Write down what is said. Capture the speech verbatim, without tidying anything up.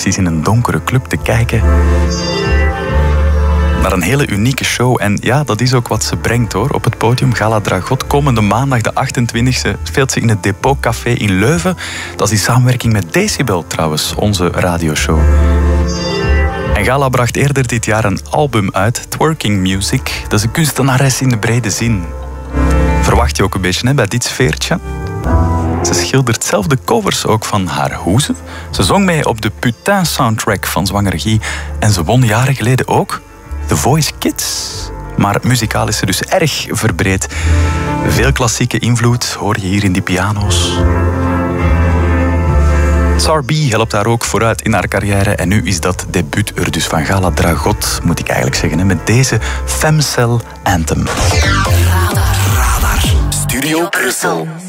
precies in een donkere club te kijken naar een hele unieke show. En ja, dat is ook wat ze brengt hoor. Op het podium Gala Dragot. Komende maandag de achtentwintigste speelt ze in het Depot Café in Leuven. Dat is in samenwerking met Decibel trouwens, onze radioshow. En Gala bracht eerder dit jaar een album uit, Twerking Music. Dat is een kunstenares in de brede zin. Verwacht je ook een beetje hè, bij dit sfeertje. Ze schildert zelf de covers ook van haar hoeze. Ze zong mee op de Putain soundtrack van Zwangere Guy. En ze won jaren geleden ook The Voice Kids. Maar muzikaal is ze dus erg verbreed. Veel klassieke invloed hoor je hier in die piano's. Sarbi helpt haar ook vooruit in haar carrière. En nu is dat debuut er dus van Gala Dragot, moet ik eigenlijk zeggen, met deze Femcell Anthem. Radar. Radar. Studio Brussel.